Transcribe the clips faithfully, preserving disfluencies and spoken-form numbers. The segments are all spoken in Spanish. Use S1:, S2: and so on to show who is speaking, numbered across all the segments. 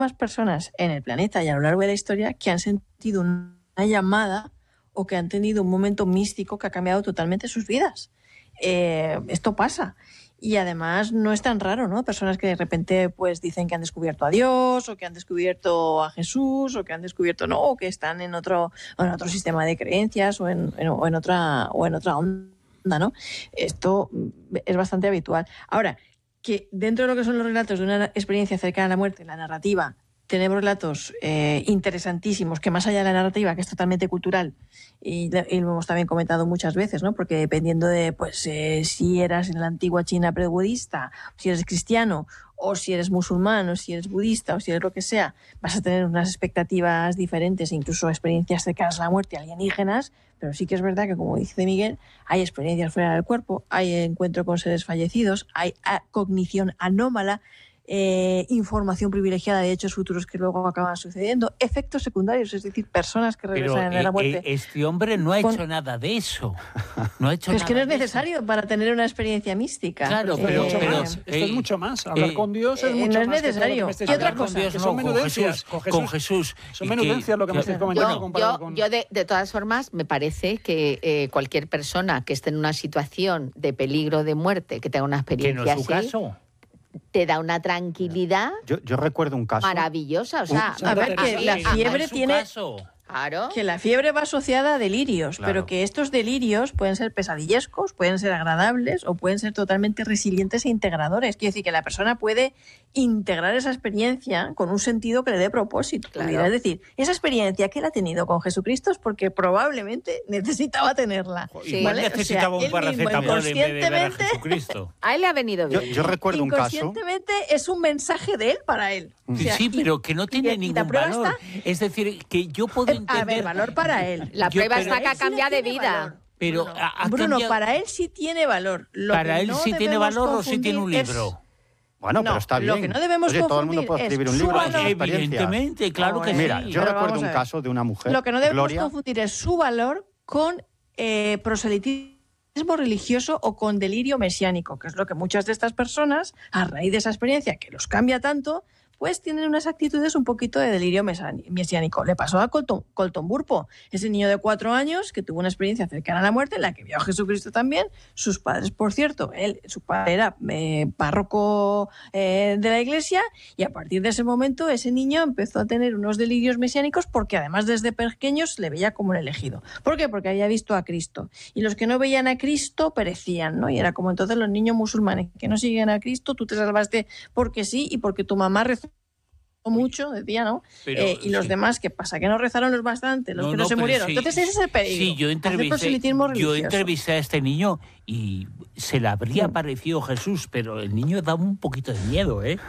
S1: personas en el planeta y a lo largo de la historia que han sentido una llamada o que han tenido un momento místico que ha cambiado totalmente sus vidas. Eh, esto pasa. Y además no es tan raro, ¿no? Personas que de repente pues dicen que han descubierto a Dios, o que han descubierto a Jesús, o que han descubierto, no, o que están en otro, en otro sistema de creencias o en, en, o en otra, o en otra onda, ¿no? Esto es bastante habitual. Ahora, que dentro de lo que son los relatos de una experiencia cercana a la muerte, la narrativa, tenemos relatos eh, interesantísimos, que más allá de la narrativa, que es totalmente cultural, y, y lo hemos también comentado muchas veces, ¿no? Porque dependiendo de pues eh, si eras en la antigua China pre-budista, si eres cristiano, o si eres musulmán, o si eres budista, o si eres lo que sea, vas a tener unas expectativas diferentes, incluso experiencias cercanas a la muerte, alienígenas, pero sí que es verdad que, como dice Miguel, hay experiencias fuera del cuerpo, hay encuentro con seres fallecidos, hay cognición anómala, Eh, información privilegiada de hechos futuros que luego acaban sucediendo, efectos secundarios, es decir, personas que regresan
S2: Pero,
S1: de la muerte.
S2: Eh, este hombre no ha
S1: con...
S2: hecho nada de eso. No ha hecho
S1: pero es
S2: nada
S1: que no es
S2: de
S1: necesario
S2: eso.
S1: para tener una experiencia mística.
S2: Claro,
S1: eh,
S2: pero,
S3: mucho
S2: pero
S3: más.
S2: eh,
S3: Esto es mucho más. Hablar
S2: eh,
S3: con Dios es
S1: eh,
S3: mucho
S1: no es
S3: más.
S1: necesario.
S3: Que
S1: ¿Qué otra
S2: con
S1: cosa?
S2: Dios,
S3: Que
S2: no,
S3: son
S2: con
S3: menudencias.
S2: Jesús,
S3: Con Jesús.
S2: con Jesús.
S3: Son
S2: Y
S3: menudencias lo que me estáis comentando.
S4: Yo,
S3: comparado
S4: yo,
S3: con...
S4: yo de, de todas formas, me parece que eh, cualquier persona que esté en una situación de peligro de muerte, que tenga una
S2: que no
S4: experiencia
S2: es su
S4: así,
S2: caso.
S4: te da una tranquilidad
S5: Yo, yo recuerdo un caso.
S4: maravillosa. O sea,
S3: Un-
S1: A ver, que
S4: mí-
S1: la
S4: a-
S1: fiebre
S2: en su
S1: tiene...
S2: caso.
S4: Claro.
S1: Que la fiebre va asociada a delirios,
S5: Claro.
S1: pero que estos delirios pueden ser pesadillescos, pueden ser agradables o pueden ser totalmente resilientes e integradores. Quiere decir que la persona puede integrar esa experiencia con un sentido que le dé propósito.
S4: Claro.
S1: Es decir, esa experiencia que él ha tenido con Jesucristo es porque probablemente necesitaba tenerla.
S4: Sí.
S2: Igual
S1: ¿vale?
S2: necesitaba
S1: O sea,
S2: un
S1: él mismo
S2: paracetamol en vez de ver a
S1: inconscientemente-
S2: Jesucristo.
S4: A él le ha venido
S5: Yo,
S4: bien.
S5: yo recuerdo un caso.
S1: Inconscientemente es un mensaje de él para él. O sea,
S2: Sí,
S1: y-
S2: pero que no tiene
S1: y- y la
S2: ningún
S1: prueba
S2: valor.
S1: está-
S2: Es decir, que yo puedo
S1: a
S2: entender...
S1: ver, valor para él.
S4: La
S2: Yo-
S4: prueba
S2: pero
S4: está que
S1: él
S4: ha
S1: sí le
S4: cambiado de
S1: tiene
S4: vida.
S1: valor.
S2: Pero
S1: Bruno,
S2: ha- ha
S1: Bruno,
S2: cambiado-
S1: para él sí tiene valor. Lo
S2: Para
S1: que
S2: él
S1: no
S2: sí tiene
S1: debemos
S2: valor o sí tiene un
S1: confundir es-
S2: libro.
S5: Bueno,
S1: No,
S5: pero está
S1: lo
S5: bien.
S1: que no debemos
S5: Oye, todo el mundo
S1: confundir
S5: puede escribir
S1: es
S5: un
S1: su
S5: libro con sus
S1: valor.
S5: experiencias.
S2: Evidentemente, claro
S1: Ahora
S2: que
S5: Mira,
S2: sí.
S5: yo
S1: Pero
S5: recuerdo
S1: vamos
S5: un
S1: a ver.
S5: caso de una mujer,
S1: Lo que no debemos
S5: Gloria.
S1: confundir es su valor con eh, proselitismo religioso o con delirio mesiánico, que es lo que muchas de estas personas, a raíz de esa experiencia que los cambia tanto, pues tienen unas actitudes un poquito de delirio mesani- mesiánico. Le pasó a Colton, Colton Burpo, ese niño de cuatro años que tuvo una experiencia cercana a la muerte, en la que vio a Jesucristo también. Sus padres, por cierto, él, su padre era eh, párroco eh, de la iglesia, y a partir de ese momento ese niño empezó a tener unos delirios mesiánicos porque además desde pequeños le veía como un elegido. ¿Por qué? Porque había visto a Cristo. Y los que no veían a Cristo perecían, ¿no? Y era como entonces los niños musulmanes que no siguen a Cristo, tú te salvaste porque sí y porque tu mamá rezó mucho, decía, ¿no?
S2: Pero,
S1: Eh, y los
S2: sí.
S1: demás, ¿qué pasa? Que no rezaron los bastantes, los
S2: No,
S1: que no,
S2: no,
S1: se
S2: pero
S1: murieron.
S2: sí,
S1: Entonces ese es el peligro.
S2: Sí, yo
S1: hacer
S2: entrevisté,
S1: proselitismo
S2: yo
S1: religioso.
S2: entrevisté a este niño y se le habría
S1: Sí.
S2: parecido Jesús, pero el niño daba un poquito de miedo, ¿eh?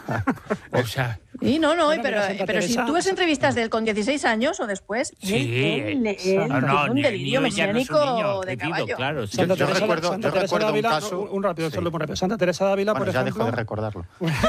S2: O sea,
S1: Sí, no, no,
S3: Bueno,
S1: pero,
S3: mira, Santa
S1: pero si
S3: Teresa-
S1: tú ves entrevistas de él con dieciséis años o después,
S2: sí,
S1: él, él,
S2: eh,
S1: él
S2: no, no,
S1: tiene un
S2: ni-
S1: delirio
S2: ni ella no es un
S1: mesiánico
S2: niño,
S1: de
S2: repito,
S1: caballo.
S2: claro, sí.
S5: Yo-
S3: Santa
S5: yo
S3: Teresa,
S5: recuerdo-
S3: Santa
S5: yo
S3: Teresa
S5: recuerdo
S3: de
S5: un
S3: Ávila,
S5: caso-
S3: un rápido,
S5: Sí.
S3: solo muy rápido. Santa Teresa de Ávila,
S5: Bueno,
S3: por
S5: ya
S3: ejemplo...
S5: dejo de recordarlo.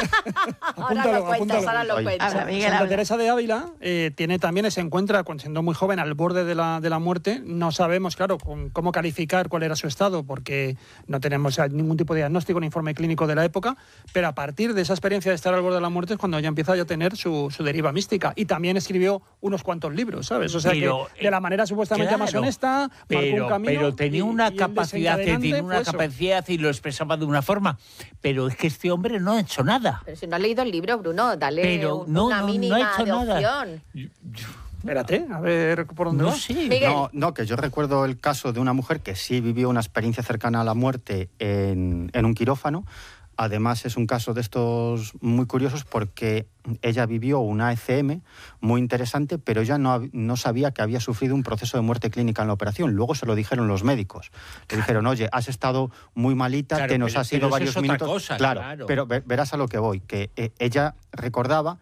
S4: Ahora
S3: Apúntalo,
S4: lo cuentas,
S3: apúntalo.
S4: ahora lo
S5: Oye.
S4: cuentas.
S1: Habla, Miguel,
S3: Santa
S1: habla.
S3: Teresa de Ávila eh, tiene también, se encuentra, cuando siendo muy joven, al borde de la, de la muerte. No sabemos, claro, con, cómo calificar cuál era su estado, porque no tenemos eh, ningún tipo de diagnóstico ni informe clínico de la época, pero a partir de esa experiencia de estar al borde de la muerte es cuando ya empieza ya a tener su, su deriva mística. Y también escribió unos cuantos libros, ¿sabes? O sea,
S2: Pero,
S3: que de la manera supuestamente
S2: claro,
S3: más honesta, marcó
S2: pero,
S3: un camino.
S2: pero tenía
S3: y-
S2: una
S3: y el
S2: capacidad,
S3: desencadenante
S2: tenía una
S3: fue eso.
S2: capacidad y lo expresaba de una forma. Pero es que este hombre no ha hecho nada.
S4: Pero si no has leído el libro, Bruno, dale
S2: Pero
S4: un-
S2: no,
S4: una
S2: no, no ha
S4: mínima
S2: hecho
S4: de
S2: nada.
S4: opción.
S3: Espérate, a ver por dónde
S2: No
S3: va.
S2: sé.
S4: Miguel.
S5: No, no, que yo recuerdo el caso de una mujer que sí vivió una experiencia cercana a la muerte en, en un quirófano. Además, es un caso de estos muy curiosos porque ella vivió una E C M muy interesante, pero ella no, hab- no sabía que había sufrido un proceso de muerte clínica en la operación. Luego se lo dijeron los médicos. Le dijeron, oye, has estado muy malita,
S2: Claro,
S5: te nos
S2: pero-
S5: has ido
S2: pero eso
S5: varios
S2: es otra
S5: minutos.
S2: cosa,
S5: claro,
S2: claro.
S5: pero ve- verás a lo que voy, que eh, ella recordaba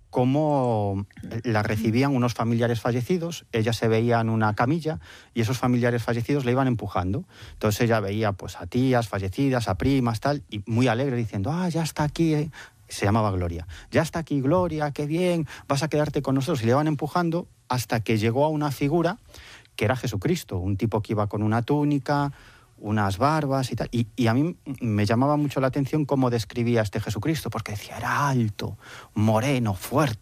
S5: cómo la recibían unos familiares fallecidos, ella se veía en una camilla y esos familiares fallecidos le iban empujando. Entonces ella veía pues a tías fallecidas, a primas, tal, y muy alegre diciendo, ah, ya está aquí, eh". Se llamaba Gloria. Ya está aquí Gloria, qué bien, vas a quedarte con nosotros. Y le iban empujando hasta que llegó a una figura que era Jesucristo, un tipo que iba con una túnica, unas barbas y tal. Y, y a mí me llamaba mucho la atención cómo describía a este Jesucristo, porque decía, era alto, moreno, fuerte.